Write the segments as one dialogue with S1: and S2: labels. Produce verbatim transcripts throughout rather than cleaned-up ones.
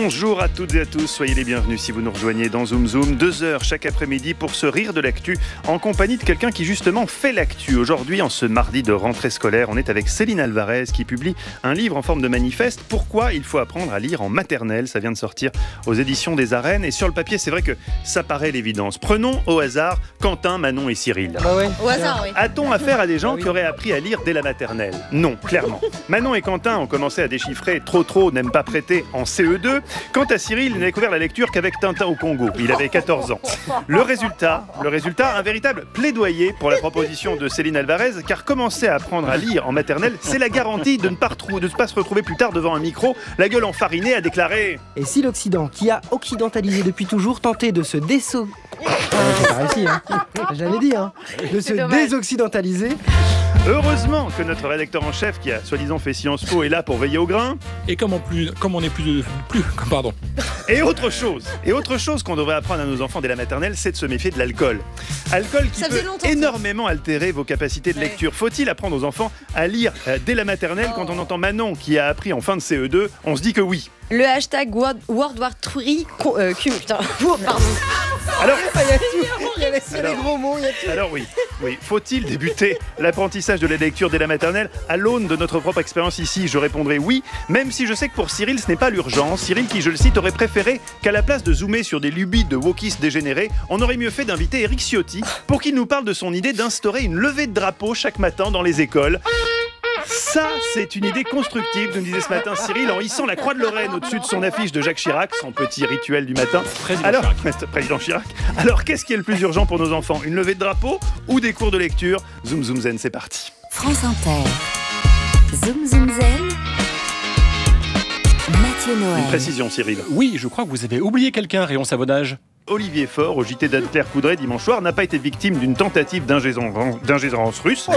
S1: Bonjour à toutes et à tous, soyez les bienvenus si vous nous rejoignez dans Zoom Zoom. Deux heures chaque après-midi pour se rire de l'actu en compagnie de quelqu'un qui justement fait l'actu. Aujourd'hui, en ce mardi de rentrée scolaire, on est avec Céline Alvarez qui publie un livre en forme de manifeste. Pourquoi il faut apprendre à lire en maternelle? Ça vient de sortir aux éditions des Arènes et sur le papier, c'est vrai que ça paraît l'évidence. Prenons au hasard Quentin, Manon et Cyril.
S2: Bah ouais.
S3: Au hasard, oui.
S1: A-t-on affaire à des gens
S2: Bah oui.
S1: qui auraient appris à lire dès la maternelle? Non, clairement. Manon et Quentin ont commencé à déchiffrer trop trop n'aime pas prêter en C E deux. Quant à Cyril, il n'a découvert la lecture qu'avec Tintin au Congo. Il avait quatorze ans. Le résultat, le résultat, un véritable plaidoyer pour la proposition de Céline Alvarez, car commencer à apprendre à lire en maternelle, c'est la garantie de ne pas, retrou- de ne pas se retrouver plus tard devant un micro, la gueule enfarinée, à déclarer.
S2: Et si l'Occident, qui a occidentalisé depuis toujours, tentait de se déso... Ah, j'ai pas réussi, hein. J'avais dit, hein. De se
S3: dommage.
S2: désoccidentaliser.
S1: Heureusement que notre rédacteur en chef, qui a soi-disant fait Sciences Po, est là pour veiller au grain.
S4: Et comme, en plus, comme on est plus, plus pardon.
S1: Et autre chose, et autre chose qu'on devrait apprendre à nos enfants dès la maternelle, c'est de se méfier de l'alcool. Alcool qui
S3: Ça faisait
S1: peut
S3: longtemps, ça.
S1: énormément altérer vos capacités de
S3: Ouais.
S1: lecture. Faut-il apprendre aux enfants à lire euh, dès la maternelle? Quand on entend Manon qui a appris en fin de C E deux, on se dit que oui.
S3: Le hashtag World, World War trois, con- euh, cum, putain, oh, pardon.
S1: Alors,
S2: Ah, il y a tout. Il y a les, il y a les
S1: Alors-
S2: gros mots, il y a tout.
S1: alors oui, oui. Faut-il débuter l'apprentissage de la lecture dès la maternelle? À l'aune de notre propre expérience ici, je répondrai oui, même si je sais que pour Cyril, ce n'est pas l'urgence. Cyril qui, je le cite, aurait préféré qu'à la place de zoomer sur des lubies de wokistes dégénérés, on aurait mieux fait d'inviter Éric Ciotti pour qu'il nous parle de son idée d'instaurer une levée de drapeau chaque matin dans les écoles. Ça, c'est une idée constructive, nous disait ce matin Cyril en hissant la croix de Lorraine au-dessus de son affiche de Jacques Chirac, son petit rituel du matin.
S4: Président
S1: Alors,
S4: Chirac.
S1: Président Chirac. Alors, qu'est-ce qui est le plus urgent pour nos enfants? Une levée de drapeau ou des cours de lecture? Zoom Zoom Zen, c'est parti.
S5: France Inter. Zoom Zoom Zen. Mathieu Noël.
S1: Une précision, Cyril.
S4: Oui, je crois que vous avez oublié quelqu'un, Rayon Savonnage.
S1: Olivier Faure, au J T d'Anne-Claire Coudray dimanche soir, n'a pas été victime d'une tentative d'ingérence d'ingérence russe. Je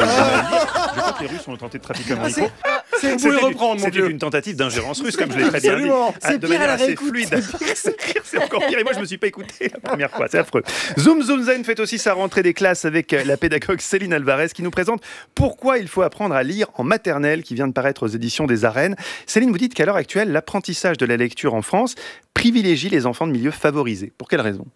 S1: crois que les Russes ont tenté de trafiquer mon micro.
S2: C'est
S4: Vous pouvez
S1: C'était-
S4: reprendre, mon
S1: C'était
S4: vieux.
S1: une tentative d'ingérence russe, comme je l'ai très bien dit.
S4: Absolument.
S1: Ah,
S2: C'est
S1: de
S2: pire
S1: manière
S2: à la
S1: assez
S2: réécoute.
S1: fluide. C'est pire, c'est encore pire. Et moi, je me suis pas écouté la première fois. C'est affreux. Zoom Zoom Zen fait aussi sa rentrée des classes avec la pédagogue Céline Alvarez qui nous présente pourquoi il faut apprendre à lire en maternelle, qui vient de paraître aux éditions des Arènes. Céline, vous dites qu'à l'heure actuelle, l'apprentissage de la lecture en France privilégie les enfants de milieux favorisés. Pour quelle raison?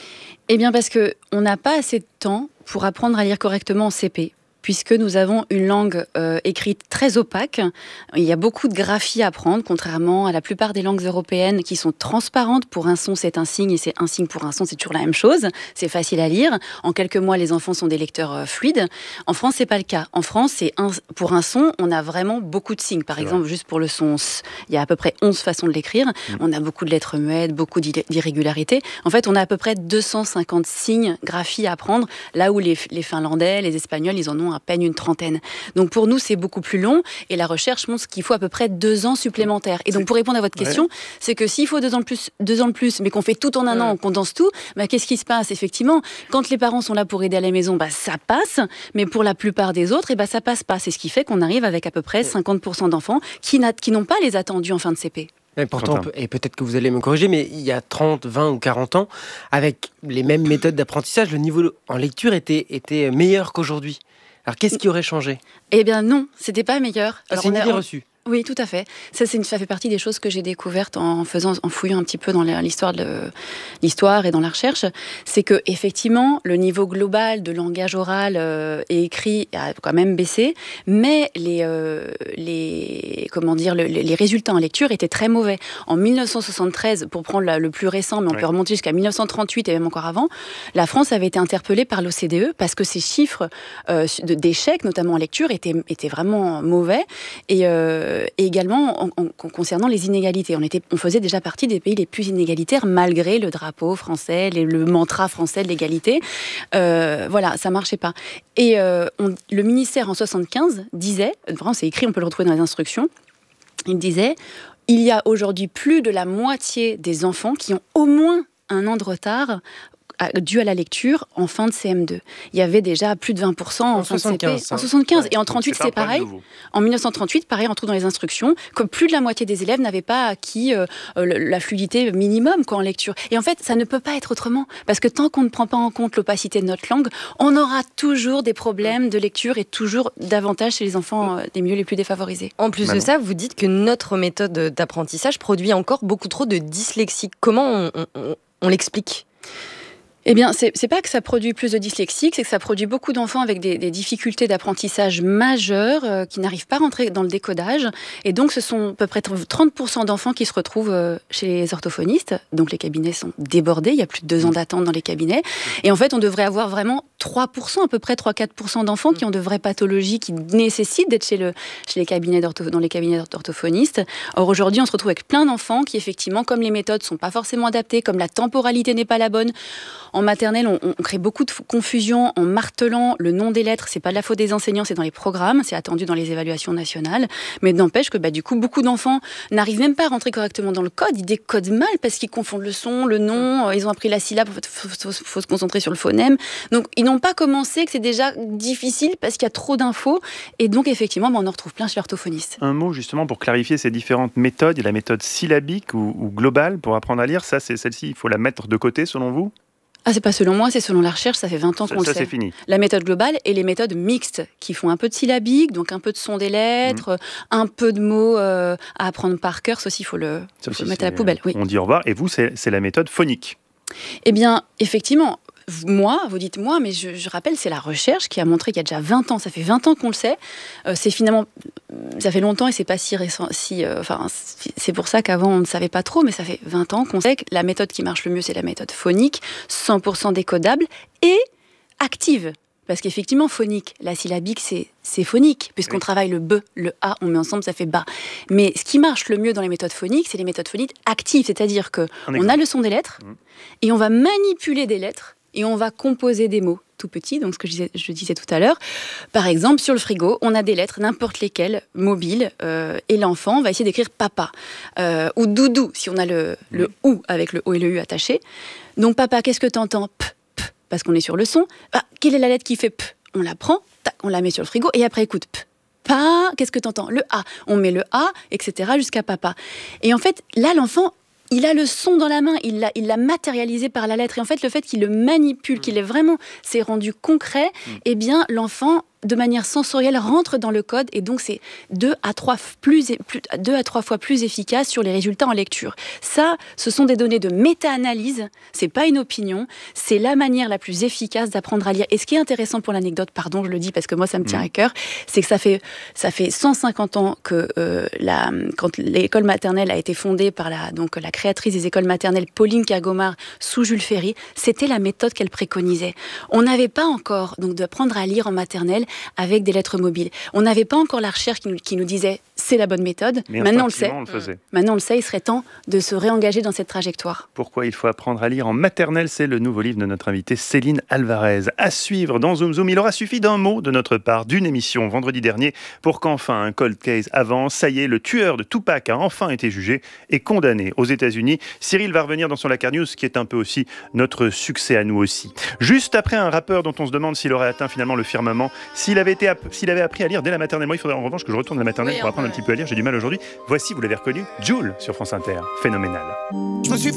S6: Eh bien parce qu'on n'a pas assez de temps pour apprendre à lire correctement en C P. Puisque nous avons une langue euh, écrite très opaque. Il y a beaucoup de graphie à apprendre, contrairement à la plupart des langues européennes qui sont transparentes. Pour un son, c'est un signe, et c'est un signe pour un son, c'est toujours la même chose. C'est facile à lire. En quelques mois, les enfants sont des lecteurs euh, fluides. En France, c'est pas le cas. En France, c'est un, pour un son, on a vraiment beaucoup de signes. Par
S1: C'est
S6: exemple, juste pour le son, s, il y a à peu près onze façons de l'écrire. Mmh. On a beaucoup de lettres muettes, beaucoup d'irré- d'irrégularités. En fait, on a à peu près deux cent cinquante signes, graphies à apprendre, là où les, les Finlandais, les Espagnols, ils en ont à peine une trentaine. Donc pour nous, c'est beaucoup plus long et la recherche montre qu'il faut à peu près deux ans supplémentaires. Et donc pour répondre à votre question, ouais. c'est que s'il faut deux ans de plus, deux ans de plus, mais qu'on fait tout en un ouais. an, on condense tout, bah, qu'est-ce qui se passe? Effectivement, quand les parents sont là pour aider à la maison, bah, ça passe, mais pour la plupart des autres, et bah, ça passe pas. C'est ce qui fait qu'on arrive avec à peu près cinquante pour cent d'enfants qui, n'a, qui n'ont pas les attendus en fin de C P.
S2: Et pourtant, et peut-être que vous allez me corriger, mais il y a trente, vingt ou quarante ans, avec les mêmes méthodes d'apprentissage, le niveau en lecture était, était meilleur qu'aujourd'hui. Alors, qu'est-ce qui aurait changé?
S6: Eh bien non, c'était pas meilleur.
S2: Ah, c'est une idée reçue.
S6: Oui, tout à fait. Ça, c'est une, ça fait partie des choses que j'ai découvertes en faisant, en fouillant un petit peu dans l'histoire, de, l'histoire et dans la recherche. C'est que effectivement, le niveau global de langage oral euh, et écrit a quand même baissé, mais les, euh, les, comment dire, le, les résultats en lecture étaient très mauvais. En dix-neuf cent soixante-treize, pour prendre la, le plus récent, mais on ouais. peut remonter jusqu'à dix-neuf cent trente-huit et même encore avant, la France avait été interpellée par l'O C D E parce que ses chiffres euh, d'échecs, notamment en lecture, étaient, étaient vraiment mauvais. Et euh, Et également en, en, concernant les inégalités. On, était, on faisait déjà partie des pays les plus inégalitaires malgré le drapeau français, les, le mantra français de l'égalité. Euh, voilà, ça ne marchait pas. Et euh, on, le ministère en soixante-quinze disait, vraiment c'est écrit, on peut le retrouver dans les instructions, il disait « Il y a aujourd'hui plus de la moitié des enfants qui ont au moins un an de retard dû à la lecture en fin de C M deux. Il y avait déjà plus de vingt pour cent en,
S2: En
S6: fin de C P.
S2: soixante-quinze,
S6: En
S2: hein.
S6: soixante-quinze.
S1: Ouais.
S6: Et en
S1: Donc,
S6: trente-huit,
S1: c'est pas
S6: c'est
S1: un problème
S6: pareil.
S1: nouveau.
S6: En mille neuf cent trente-huit, pareil, on trouve dans les instructions que plus de la moitié des élèves n'avaient pas acquis euh, la fluidité minimum quoi, en lecture. Et en fait, ça ne peut pas être autrement. Parce que tant qu'on ne prend pas en compte l'opacité de notre langue, on aura toujours des problèmes de lecture et toujours davantage chez les enfants euh, des milieux les plus défavorisés.
S3: En plus
S1: Manon.
S3: de ça, vous dites que notre méthode d'apprentissage produit encore beaucoup trop de dyslexiques. Comment on, on- on- on l'explique ?
S6: Eh bien, c'est, c'est pas que ça produit plus de dyslexiques, c'est que ça produit beaucoup d'enfants avec des, des difficultés d'apprentissage majeures euh, qui n'arrivent pas à rentrer dans le décodage. Et donc, ce sont à peu près trente pour cent d'enfants qui se retrouvent euh, chez les orthophonistes. Donc, les cabinets sont débordés. Il y a plus de deux ans d'attente dans les cabinets. Et en fait, on devrait avoir vraiment trois pour cent, à peu près trois à quatre pour cent d'enfants qui ont de vraies pathologies qui nécessitent d'être chez, le, chez les cabinets d'ortho, dans les cabinets d'orthophonistes. Or, aujourd'hui, on se retrouve avec plein d'enfants qui, effectivement, comme les méthodes sont pas forcément adaptées, comme la temporalité n'est pas la bonne, en maternelle, on, on crée beaucoup de confusion en martelant le nom des lettres. C'est pas de la faute des enseignants, c'est dans les programmes, c'est attendu dans les évaluations nationales. Mais n'empêche que bah, du coup, beaucoup d'enfants n'arrivent même pas à rentrer correctement dans le code. Ils décodent mal parce qu'ils confondent le son, le nom. Ils ont appris la syllabe. Il faut, faut, faut se concentrer sur le phonème. Donc, ils n'ont pas commencé, que c'est déjà difficile parce qu'il y a trop d'infos. Et donc, effectivement, bah, on en retrouve plein chez l'orthophoniste.
S1: Un mot justement pour clarifier ces différentes méthodes. Il y a la méthode syllabique ou, ou globale pour apprendre à lire. Ça, c'est celle-ci, il faut la mettre de côté selon vous ?
S6: Ah, c'est pas selon moi, c'est selon la recherche. Ça fait vingt ans
S1: Ça,
S6: qu'on
S1: ça
S6: le
S1: c'est
S6: sait.
S1: fini.
S6: La méthode globale et les méthodes mixtes qui font un peu de syllabique, donc un peu de son des lettres, un peu de mots euh, à apprendre par cœur. Ça aussi, il faut le,
S1: Ça
S6: faut
S1: aussi,
S6: le mettre à la
S1: c'est-
S6: poubelle. Oui.
S1: On dit au revoir. Et vous, c'est c'est la méthode phonique.
S6: Eh bien, effectivement, moi, vous dites moi, mais je, je rappelle, c'est la recherche qui a montré qu'il y a déjà vingt ans, ça fait vingt ans qu'on le sait, euh, c'est finalement, ça fait longtemps et c'est pas si récent, si, euh, enfin, c'est pour ça qu'avant on ne savait pas trop, mais ça fait vingt ans qu'on sait que la méthode qui marche le mieux, c'est la méthode phonique, cent pour cent décodable et active. Parce qu'effectivement, phonique, la syllabique, c'est, c'est phonique, puisqu'on
S1: Oui.
S6: travaille le B, le A, on met ensemble, ça fait bas. Mais ce qui marche le mieux dans les méthodes phoniques, c'est les méthodes phoniques actives, c'est-à-dire que
S1: Un
S6: on
S1: exemple.
S6: a le son des lettres,
S1: Mhm.
S6: et on va manipuler des lettres, et on va composer des mots tout petits, donc ce que je disais, je disais tout à l'heure. Par exemple, sur le frigo, on a des lettres, n'importe lesquelles, mobiles, euh, et l'enfant va essayer d'écrire papa, euh, ou doudou, si on a le, le ou avec le O et le U attaché. Donc papa, qu'est-ce que t'entends ? P, p, parce qu'on est sur le son. Ah, quelle est la lettre qui fait p ? On la prend, tac, on la met sur le frigo, et après écoute, p. Pa, qu'est-ce que t'entends ? Le A. On met le A, et cetera, jusqu'à papa. Et en fait, là, l'enfant, il a le son dans la main, il l'a, il l'a matérialisé par la lettre. Et en fait, le fait qu'il le manipule, qu'il est vraiment, c'est rendu concret, eh bien, l'enfant, de manière sensorielle, rentre dans le code. Et donc, c'est deux à trois, plus, plus, deux à trois fois plus efficace sur les résultats en lecture. Ça, ce sont des données de méta-analyse. C'est pas une opinion. C'est la manière la plus efficace d'apprendre à lire. Et ce qui est intéressant pour l'anecdote, pardon, je le dis parce que moi, ça me tient à cœur, c'est que ça fait, ça fait cent cinquante ans que euh, la, quand l'école maternelle a été fondée par la, donc, la créatrice des écoles maternelles, Pauline Kergomar, sous Jules Ferry, c'était la méthode qu'elle préconisait. On n'avait pas encore donc d'apprendre à lire en maternelle avec des lettres mobiles. On n'avait pas encore la recherche qui nous, qui nous disait c'est la bonne méthode.
S1: Mais
S6: Maintenant on le sait.
S1: instinctivement, on le faisait.
S6: Maintenant on le sait, il serait temps de se réengager dans cette trajectoire.
S1: Pourquoi il faut apprendre à lire en maternelle, c'est le nouveau livre de notre invitée Céline Alvarez. À suivre dans Zoom Zoom, il aura suffi d'un mot de notre part, d'une émission vendredi dernier, pour qu'enfin un cold case avance. Ça y est, le tueur de Tupac a enfin été jugé et condamné aux États-Unis. Cyril va revenir dans son Lacar News, qui est un peu aussi notre succès à nous aussi. Juste après un rappeur dont on se demande s'il aurait atteint finalement le firmament, s'il avait, été app- s'il avait appris à lire dès la maternelle. Moi, il faudrait en revanche que je retourne à la maternelle
S3: Oui,
S1: pour apprendre un
S3: ouais.
S1: petit peu à lire. J'ai du mal aujourd'hui. Voici, vous l'avez reconnu, Jul sur France Inter. Phénoménal.
S7: Je me suis